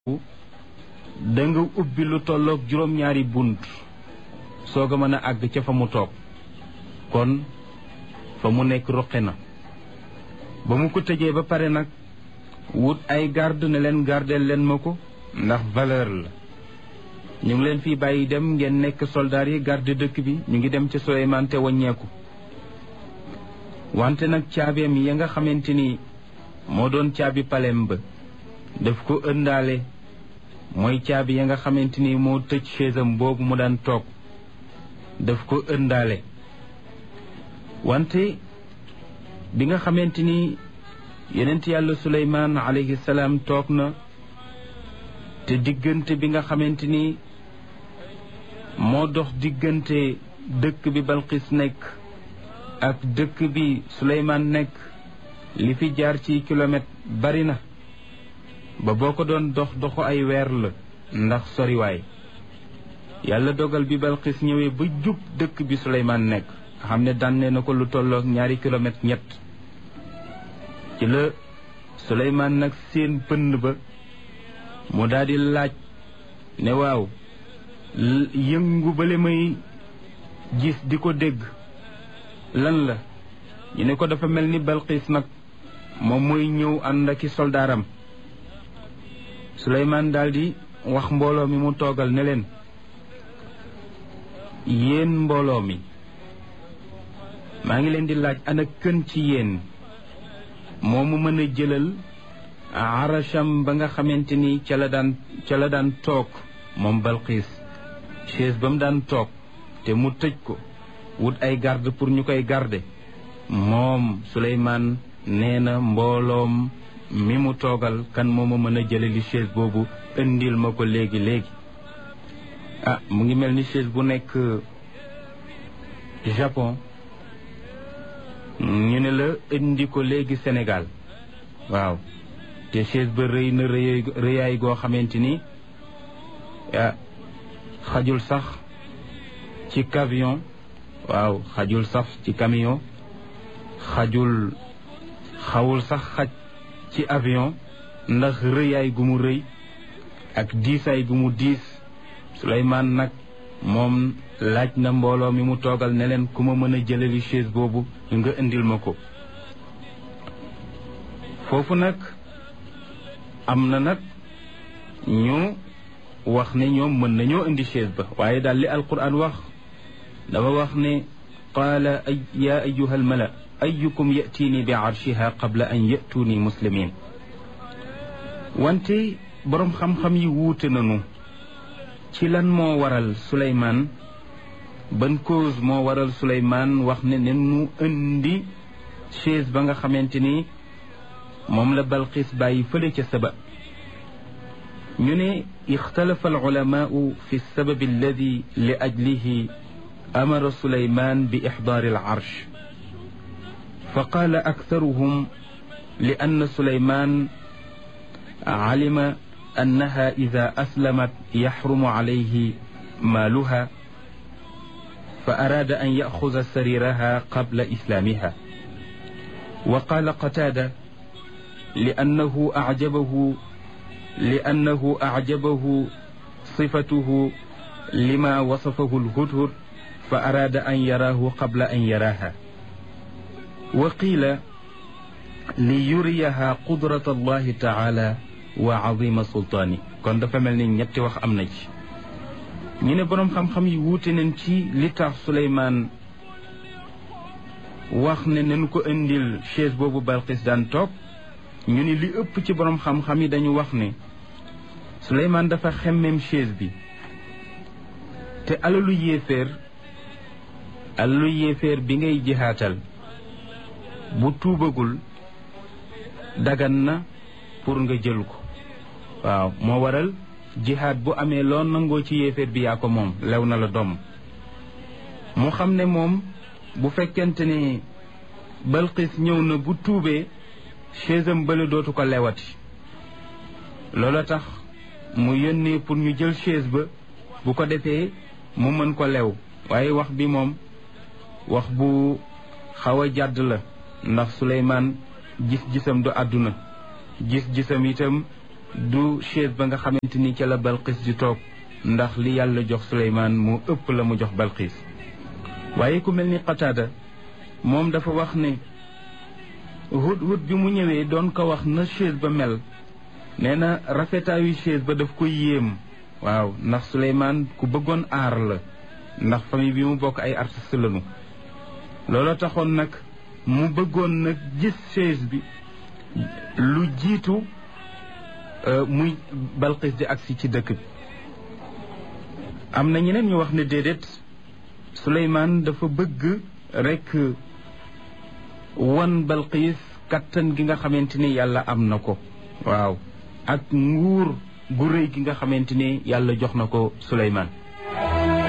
da nga ubbi lu tolloog juróom-ñaari bunt soog a mën a àgg ca fa mu toog kon fa mu nekk ruqe na ba mu ko tëjee ba pare nag wut ay garde ne leen gardeel leen ma ko ndax valeur la ñu ngi leen fii bàyyi dem ngeen nekk soldaar yi garde dëkk bi ñu ngi dem ca Suleymaan te wàññeeku wante nag caabeem ya nga xamante ni moo doon caabi palem ba daf ko ëndaale mooy caabi ya nga xamante ni moo tëj chaisam boobu mu daan toog daf ko ëndaale wante bi nga xamante ni yonent yàlla Suleymaan alayhi salaam toog na te diggante bi nga xamante ni moo dox diggante dëkk bi Balqis nekk ak dëkk bi Suleymaan nekk li fi jaar ci kilomètre bari na ba boo ko doon doxu ay weer la ndax soriwaay yàlla dogal bi Balqis ñëwee ba jub dëkk bi Suleymaan nekk xam ne dànnee na ko lu tollook 2 kilomètres ñett ci la Suleymaan nag seen pënd ba mu daldi laaj ne waaw yëngu bale may gis di ko dégg lan la ñu ne ko dafa mel ni Balqis nag moom mooy ñëw ànd ak i soldaaram Suleymaan daldi wax mbooloo mi mu toogal ne leen yéen mbooloo mi maa ngi leen di laaj ana kën ci yéen moo mu mën a jëlal arasham ba nga xamante ni ca la daan toog moom Balqis chaise ba mu daan toog te mu tëj ko wut ay garde pour ñu koy garde moom Suleymaan nee na mbooloom mi mu toogal kan moo ma mën a jëlali chaise boobu indil ma ko léegi mu ngi mel ni chaise bu nekk Japon ñu ne la indi ko léegi Sénégal waaw te chaise ba rëy na rëyaay goo xamante ni xajul sax ci camion waaw xajul sax ci camion xawul sax xaj ci avion ndax rëyaay gu mu rëy ak diisaay gu mu diis Suleymaan nag moom laaj na mbooloo mi mu toogal ne leen ku ma mën a jëlali chaise boobu nga indil ma ko foofu nag am na nag ñu wax ne ñoom mën nañoo indi chaise ba waaye daal li alquran wax dafa wax ne qaala ya ayyuha almala ayyukum ya'tiini bi arshiha qabla an ya'tuuni muslimin wante boroom xam-xam yi wuute nañu ci lan moo waral Suleymaan ban cause moo waral Suleymaan wax ne nu indi chaise ba nga xamante ni moom la Balqis bàyyi fële ca Saba ñu ne ixtalafa al-ulamaau fi sababi alladi li ajlihi amara Suleymaan bi ixdaari al-arsh fa qaala aktharuhum li anna Suleymaan alima annaha ida aslamat yaxrumu alayhi maaluha fa araada an yaxuda sariraha qabla islaamiha wa qaala Qataada liannahu acjabahu sifatuhu lima wasafahu alhudhud fa araada an yaraahu qabla an yaraaha wa qiila liyuriyaha qudrata allahi taala wa azima sultaani kon dafa mel ni ñetti wax am na ci ñu ne boroom xam-xam yi wuute nañ ci li tax Suleymaan wax ne nañu ko indil chaise boobu Balqis daan toog ñu ne li ëpp ci boroom xam-xam yi dañu wax ne Suleymaan dafa xemmem chaise bi te alalu yéeféer bi ngay jihaatal bu tuubagul dagan na pour nga jël ko waaw moo waral jihaad bu amee loo nangoo ci yéeféer bi yaa ko moom lew na la doom mu xam ne moom bu fekkente ne Balqis ñëw na bu tuubee chaisam bële dootu ko lewati loola tax mu yónnee pour ñu jël chaise ba bu ko defee mu mën ko lew waaye wax bi moom wax bu xaw a jàdd la ndax Suleymaan gis-gisam du àdduna gis-gisam itam du chaise ba nga xamante ni ca la Balqis di toog ndax li yàlla jox Suleymaan mu ëpp la mu jox Balqis waaye ku mel ni Qataada moom dafa wax ne Hudhud bi mu ñëwee doon ko wax na chaise ba mel nee na rafetaayu chaise ba daf ko yéem waaw ndax Suleymaan ku bëggoon aar la ndax famille bi mu bokk ay artiste lañu looloo taxoon nag mu bëggoon nag gis chaise bi lu jiitu muy Balqis di agsi ci dëkk bi am na ñeneen ñu wax ne déedéet Suleymaan dafa bëgg rekk wan Balqis kattan gi nga xamante ni yàlla am na ko waaw ak nguur gu rëy gi nga xamante ni yàlla jox na ko Suleymaan